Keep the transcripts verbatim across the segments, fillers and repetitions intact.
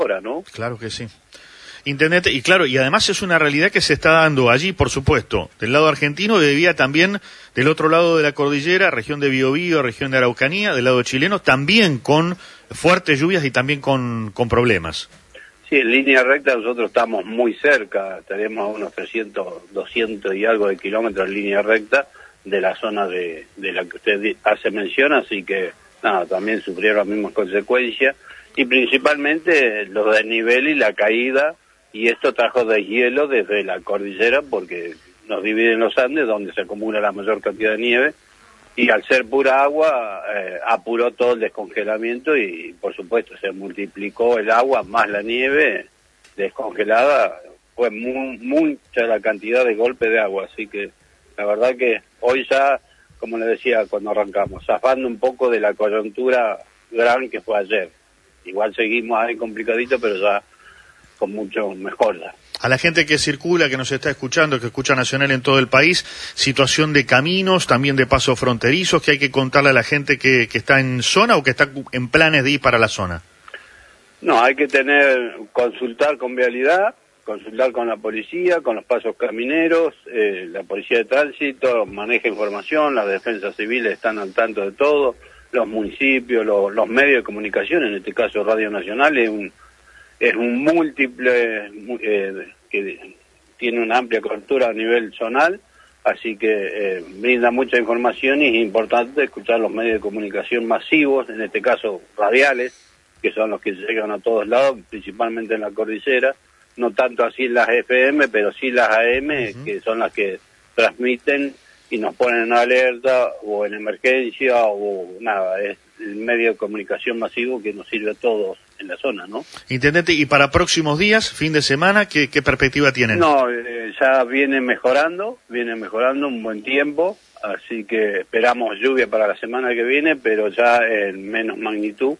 ahora, ¿no? Claro que sí. Intendente, y claro, y además es una realidad que se está dando allí, por supuesto, del lado argentino, debía también del otro lado de la cordillera, región de Biobío, región de Araucanía, del lado chileno, también con fuertes lluvias y también con, con problemas. Sí, en línea recta nosotros estamos muy cerca, tenemos a unos trescientos, doscientos y algo de kilómetros en línea recta de la zona de, de la que usted hace mención, así que nada, también sufrieron las mismas consecuencias, y principalmente los desniveles y la caída. Y esto trajo deshielo desde la cordillera porque nos dividen los Andes, donde se acumula la mayor cantidad de nieve, y al ser pura agua eh, apuró todo el descongelamiento y por supuesto se multiplicó el agua más la nieve descongelada, fue muy, mucha la cantidad de golpe de agua, así que la verdad que hoy ya, como le decía cuando arrancamos, zafando un poco de la coyuntura gran que fue ayer. Igual seguimos ahí complicadito, pero ya con mucho mejor. A la gente que circula, que nos está escuchando, que escucha Nacional en todo el país, situación de caminos, también de pasos fronterizos, que hay que contarle a la gente que, que está en zona o que está en planes de ir para la zona. No, hay que tener, consultar con vialidad, consultar con la policía, con los pasos camineros, eh, la policía de tránsito maneja información, las defensas civiles están al tanto de todo, los municipios, los, los medios de comunicación, en este caso Radio Nacional, es un es un múltiple eh, que tiene una amplia cobertura a nivel zonal, así que eh, brinda mucha información y es importante escuchar los medios de comunicación masivos, en este caso radiales, que son los que llegan a todos lados, principalmente en la cordillera, no tanto así las F M, pero sí las A M, uh-huh. que son las que transmiten y nos ponen en alerta o en emergencia o nada, es el medio de comunicación masivo que nos sirve a todos en la zona, ¿no? Intendente, ¿y para próximos días, fin de semana, qué, qué perspectiva tienen? No, eh, ya viene mejorando, viene mejorando un buen tiempo, así que esperamos lluvia para la semana que viene, pero ya en menos magnitud,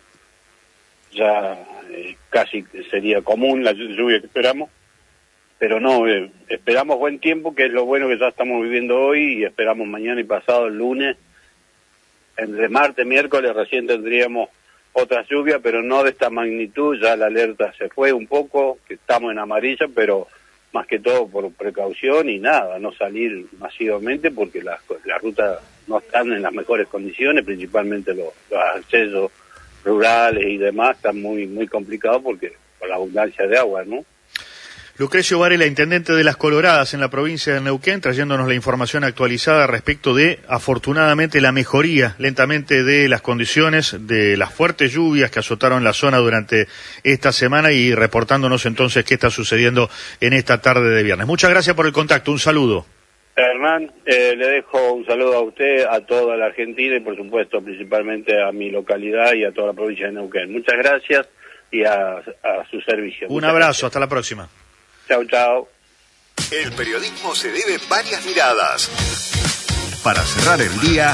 ya eh, casi sería común la lluvia que esperamos, pero no, eh, esperamos buen tiempo, que es lo bueno que ya estamos viviendo hoy, y esperamos mañana y pasado el lunes, entre martes, miércoles recién tendríamos otra lluvia, pero no de esta magnitud, ya la alerta se fue un poco, que estamos en amarilla, pero más que todo por precaución y nada, no salir masivamente porque las, las rutas no están en las mejores condiciones, principalmente los, los accesos rurales y demás están muy muy complicados porque por la abundancia de agua, ¿no? Lucrecio Varela, intendente de Las Coloradas en la provincia de Neuquén, trayéndonos la información actualizada respecto de, afortunadamente, la mejoría lentamente de las condiciones, de las fuertes lluvias que azotaron la zona durante esta semana y reportándonos entonces qué está sucediendo en esta tarde de viernes. Muchas gracias por el contacto, un saludo. Hernán, eh, le dejo un saludo a usted, a toda la Argentina y por supuesto principalmente a mi localidad y a toda la provincia de Neuquén. Muchas gracias y a, a su servicio. Un Muchas abrazo, gracias. Hasta la próxima. Chau, chau. El periodismo se debe varias miradas. Para cerrar el día,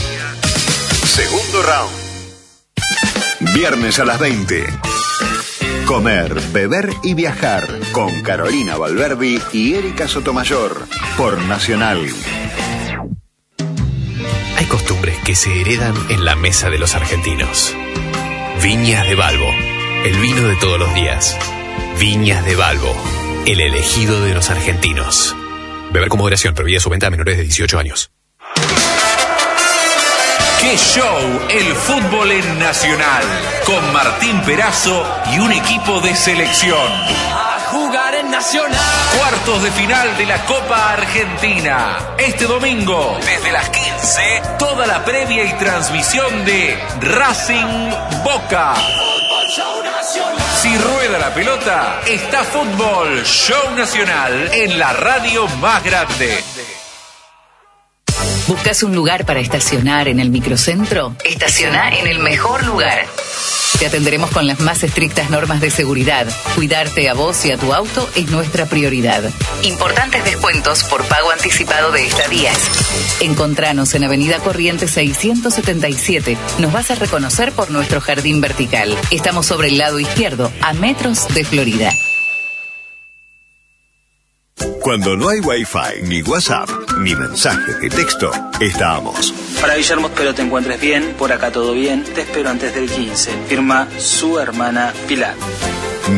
segundo round. Viernes a las veinte. Comer, beber y viajar con Carolina Valverdi y Erika Sotomayor por Nacional. Hay costumbres que se heredan en la mesa de los argentinos. Viñas de Balbo, el vino de todos los días. Viñas de Balbo, el elegido de los argentinos. Beber con moderación, prohibida su venta a menores de dieciocho años. ¡Qué show! El fútbol en Nacional, con Martín Perazo y un equipo de selección. A jugar en Nacional. Cuartos de final de la Copa Argentina. Este domingo, desde las quince, toda la previa y transmisión de Racing Boca. Fútbol Show Nacional. Si rueda la pelota, está Fútbol Show Nacional en la radio más grande. ¿Buscas un lugar para estacionar en el microcentro? Estaciona en el mejor lugar. Te atenderemos con las más estrictas normas de seguridad. Cuidarte a vos y a tu auto es nuestra prioridad. Importantes descuentos por pago anticipado de estadías. Encontranos en Avenida Corrientes seiscientos setenta y siete. Nos vas a reconocer por nuestro jardín vertical. Estamos sobre el lado izquierdo, a metros de Florida. Cuando no hay Wi-Fi, ni WhatsApp, ni mensajes de texto, estamos. Para Guillermo, espero te encuentres bien, por acá todo bien, te espero antes del quince. Firma su hermana Pilar.